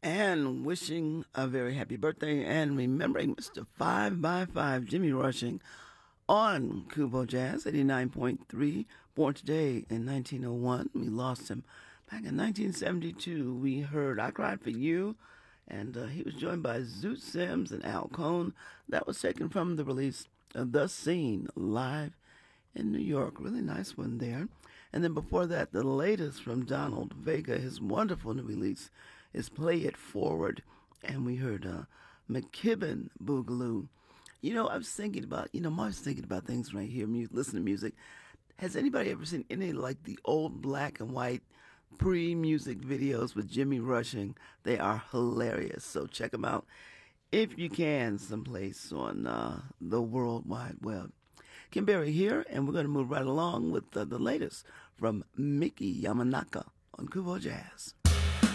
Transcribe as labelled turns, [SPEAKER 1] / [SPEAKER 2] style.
[SPEAKER 1] and wishing a very happy birthday and remembering Mr. 5 by 5 Jimmy Rushing on Kubo Jazz 89.3. Born today in 1901. We lost him back in 1972. We heard I Cried for You, and he was joined by Zoot Sims and Al Cohn. That was taken from the release of The Scene live in New York. Really nice one there. And then before that, the latest from Donald Vega, his wonderful new release is Play It Forward. And we heard McKibben Boogaloo. I was thinking about, I'm always thinking about things when I hear music, listen to music. Has anybody ever seen any like the old black and white pre-music videos with Jimmy Rushing? They are hilarious. So check them out if you can someplace on the World Wide Web. Kim Berry here, and we're going to move right along with the latest from Miki Yamanaka on Kubo Jazz.